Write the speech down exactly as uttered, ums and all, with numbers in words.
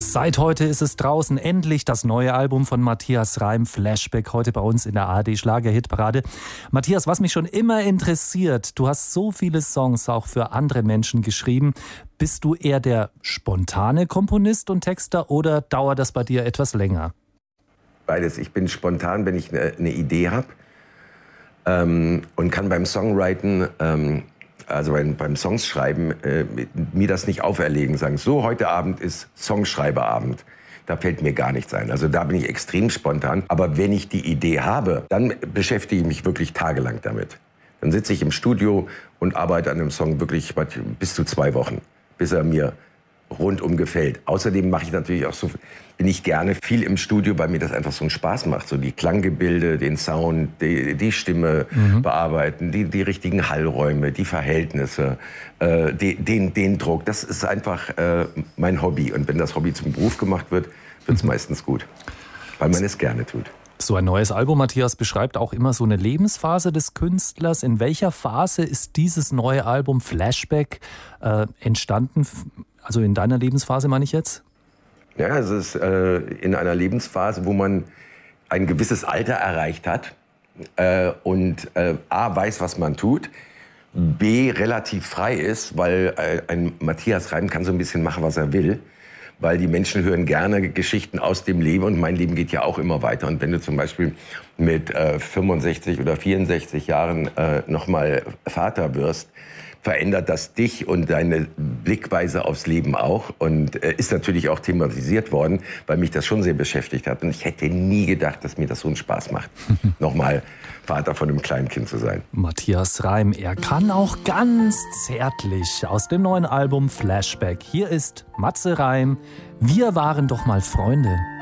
Seit heute ist es draußen, endlich das neue Album von Matthias Reim, Flashback, heute bei uns in der A R D Schlager-Hitparade. Matthias, was mich schon immer interessiert, du hast so viele Songs auch für andere Menschen geschrieben. Bist du eher der spontane Komponist und Texter oder dauert das bei dir etwas länger? Beides. Ich bin spontan, wenn ich eine, eine Idee habe ähm, und kann beim Songwriten, ähm, also beim, beim Songschreiben, äh, mir das nicht auferlegen, sagen, so, heute Abend ist Songschreiberabend. Da fällt mir gar nichts ein. Also da bin ich extrem spontan. Aber wenn ich die Idee habe, dann beschäftige ich mich wirklich tagelang damit. Dann sitze ich im Studio und arbeite an einem Song wirklich bis zu zwei Wochen, bis er mir rundum gefällt. Außerdem mache ich natürlich auch so, bin ich gerne viel im Studio, weil mir das einfach so einen Spaß macht. So die Klanggebilde, den Sound, die, die Stimme mhm. bearbeiten, die, die richtigen Hallräume, die Verhältnisse, äh, die, den, den Druck. Das ist einfach äh, mein Hobby. Und wenn das Hobby zum Beruf gemacht wird, wird es mhm. meistens gut, weil man es gerne tut. So ein neues Album, Matthias, beschreibt auch immer so eine Lebensphase des Künstlers. In welcher Phase ist dieses neue Album Flashback äh, entstanden? Also in deiner Lebensphase, meine ich jetzt? Ja, es ist äh, in einer Lebensphase, wo man ein gewisses Alter erreicht hat äh, und äh, A, weiß, was man tut, B, relativ frei ist, weil äh, ein Matthias Reim kann so ein bisschen machen, was er will. Weil die Menschen hören gerne Geschichten aus dem Leben und mein Leben geht ja auch immer weiter. Und wenn du zum Beispiel mit äh, fünfundsechzig oder vierundsechzig Jahren äh, nochmal Vater wirst, verändert das dich und deine Blickweise aufs Leben auch und äh, ist natürlich auch thematisiert worden, weil mich das schon sehr beschäftigt hat. Und ich hätte nie gedacht, dass mir das so einen Spaß macht, nochmal Vater von einem kleinen Kind zu sein. Matthias Reim, er kann auch ganz zärtlich aus dem neuen Album Flashback. Hier ist Matze Reim, wir waren doch mal Freunde.